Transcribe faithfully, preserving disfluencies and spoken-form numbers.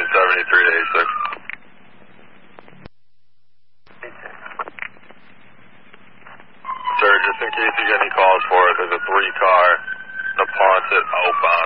seventy-three to eighty-six. Sir, just in case you get any calls for it, there's a three-car Neponset outbound.